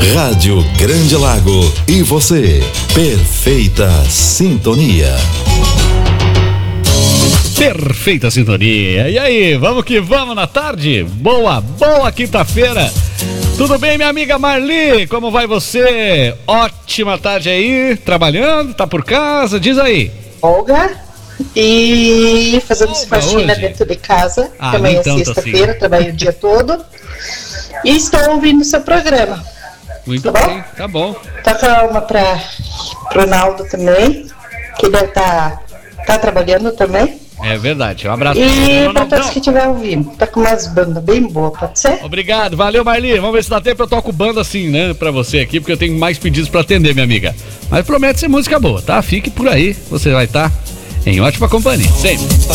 Rádio Grande Lago e você, perfeita sintonia. Perfeita sintonia. E aí, vamos que vamos na tarde? Boa quinta-feira. Tudo bem, minha amiga Marli? Como vai você? Ótima tarde aí, trabalhando, tá por casa, diz aí. Folga e fazendo faxina dentro de casa. Também é sexta-feira, assim. Trabalho o dia todo. E estou ouvindo o seu programa. Muito bem, tá bom. Toca uma para o Ronaldo também, que deve estar trabalhando também. É verdade, um abraço. E para todos que estiver ouvindo, tá com umas bandas bem boas, pode ser? Obrigado, valeu Marli, vamos ver se dá tempo, eu toco banda assim, né, pra você aqui, porque eu tenho mais pedidos pra atender, minha amiga. Mas promete ser música boa, tá? Fique por aí, você vai estar em ótima companhia, sempre.